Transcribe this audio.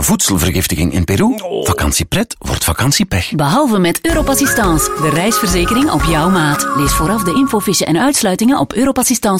voedselvergiftiging in Peru. Vakantiepret wordt vakantiepech. Behalve met Europassistance, de reisverzekering op jouw maat. Lees vooraf de infofiche en uitsluitingen op europassistance.be.